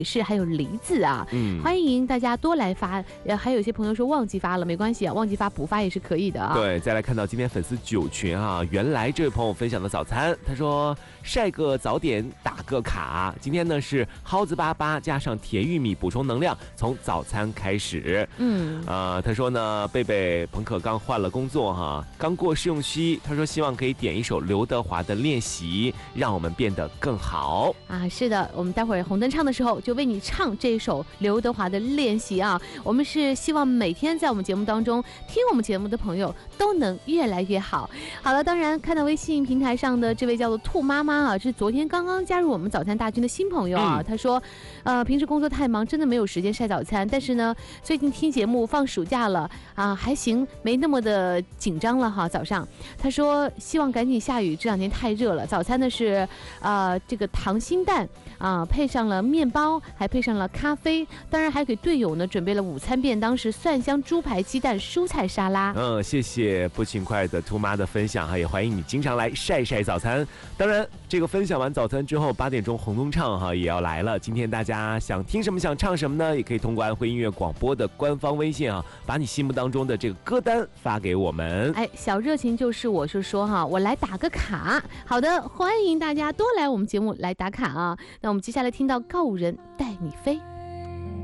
是还有梨子啊，欢迎大家多来发。还有一些朋友说忘记发了，没关系啊，忘记发补发也是可以的啊。 对，再来看到今天粉丝9群啊，原来这位朋友分享的早餐，他说晒个早点打个卡，今天呢是蒿子粑加上甜玉米补充能量，从早餐开始。他说呢，贝贝朋可刚换了工作哈，刚过试用期，他说希望可以点一首刘德华的练习，让我们变得更好啊。是的，我们待会儿红灯唱的时候就为你唱这首刘德华的练习啊。我们是希望每天在我们节目当中听我们节目的朋友都能越来越好。好了，当然看到微信平台上的这位叫做兔妈妈啊，是昨天刚刚加入我们早餐大军的新朋友啊。他说，平时工作太忙，真的没有时间晒早餐，但是呢，最近听节目放暑假了啊，还行，没那么的紧张了哈。早上他说希望赶紧下雨，这2天太热了。早餐呢是这个溏心蛋啊，配上了面包，还配上了咖啡，当然还给队友呢准备了午餐便当，是蒜香猪排鸡蛋蔬菜沙拉。 谢谢不勤快的兔妈的分享哈，也欢迎你经常来晒晒早餐。当然，这个分享完早餐之后，8点钟红灯唱哈也要来了。今天大家想听什么，想唱什么呢？也可以通过安徽音乐广播的官方微信啊，把你心目当中的这个歌单发给我们。 小热情就是我是说哈，我来打个卡。好的，欢迎大家多来我们节目来打卡啊。那我们接下来听到告五人带你飞。